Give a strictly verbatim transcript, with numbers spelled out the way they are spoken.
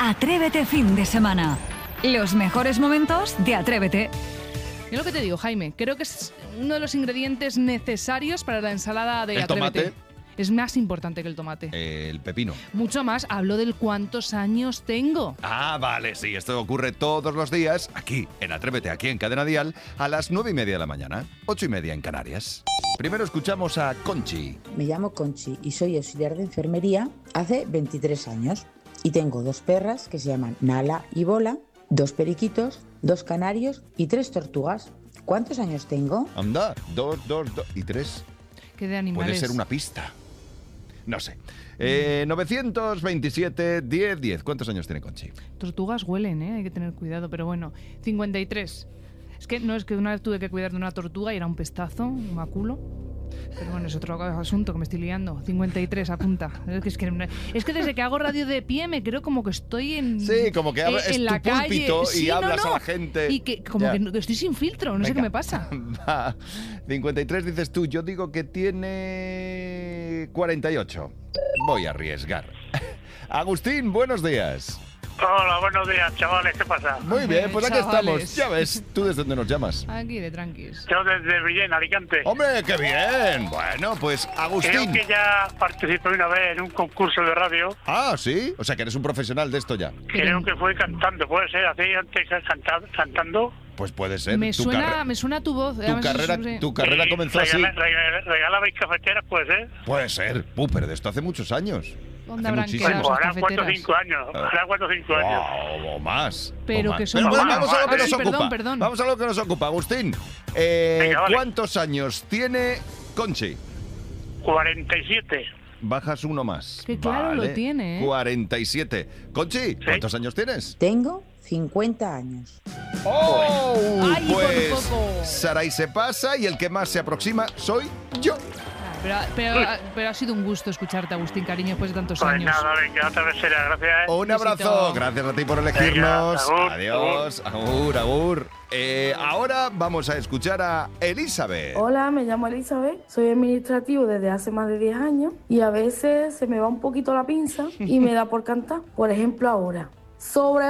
Atrévete fin de semana. Los mejores momentos de Atrévete. Yo lo que te digo, Jaime, creo que es uno de los ingredientes necesarios para la ensalada de ¿El Atrévete. tomate? Es más importante que el tomate. Eh, el pepino. Mucho más, hablo del cuántos años tengo. Ah, vale, sí, esto ocurre todos los días, aquí, en Atrévete, aquí en Cadena Dial, a las nueve y media de la mañana, ocho y media en Canarias. Primero escuchamos a Conchi. Me llamo Conchi y soy auxiliar de enfermería hace veintitrés años. Y tengo dos perras que se llaman Nala y Bola, dos periquitos, dos canarios y tres tortugas. ¿Cuántos años tengo? Anda, dos, dos, dos y tres. ¿Qué de animales? Puede ser una pista. No sé. Eh, novecientos veintisiete, diez, diez. ¿Cuántos años tiene Conchi? Tortugas huelen, ¿eh? Hay que tener cuidado, pero bueno. cincuenta y tres. Es que no, es que una vez tuve que cuidar de una tortuga y era un pestazo, un maculo. Pero bueno, es otro asunto que me estoy liando. cincuenta y tres, apunta. Es que, es, que, es que desde que hago radio de pie me creo como que estoy en Sí, como que habla, en, es en tu la calle. púlpito y Sí, hablas no, no. a la gente. Y que como Ya. que no- que estoy sin filtro, no sé Venga. qué me pasa. Va. cincuenta y tres dices tú, yo digo que tiene cuarenta y ocho. Voy a arriesgar. Agustín, buenos días. Hola, buenos días, chavales, ¿qué pasa? Muy bien, pues aquí Chavales. estamos. Ya ves, ¿tú desde dónde nos llamas? Aquí de tranquis. Yo desde Villena, Alicante. ¡Hombre, qué bien! Bueno, pues Creo Agustín. que ya participé una vez en un concurso de radio. Ah, ¿sí? O sea, que eres un profesional de esto ya. Creo que fue cantando, puede ser, así antes canta- cantando. Pues puede ser. Me tu suena, carre- me suena tu voz. tu Además, carrera, es- sí. tu carrera Y comenzó así. regala- regala- Regalabais cafeteras, puede ser. Puede ser. Uh, pero de esto hace muchos años. ¿Dónde Hace habrán muchísimo. quedado Pues esas harán cuatro o cafeteras? cinco años. Harán cuatro o cinco años. Wow, o más. Pero o más. que son Pero bueno, buenas. vamos a lo que Ah, nos sí, ocupa. perdón, perdón. Vamos a lo que nos ocupa, Agustín. Eh, Venga, vale. ¿Cuántos años tiene Conchi? cuarenta y siete. Bajas uno más. Que claro lo tiene, ¿eh? cuarenta y siete. Conchi, ¿cuántos años tienes? Tengo cincuenta años. ¡Oh! Ay, por pues poco. Saray se pasa y el que más se aproxima soy yo. Pero, pero, pero ha sido un gusto escucharte, Agustín, cariño, después de tantos Pues años. nada, venga, otra vez será, gracias. ¿eh? Un besito. abrazo. Gracias a ti por elegirnos. Venga, agur, Adiós. Agur, agur. Eh, ahora vamos a escuchar a Elizabeth. Hola, me llamo Elizabeth, soy administrativo desde hace más de diez años y a veces se me va un poquito la pinza y me da por cantar. Por ejemplo, ahora, sobre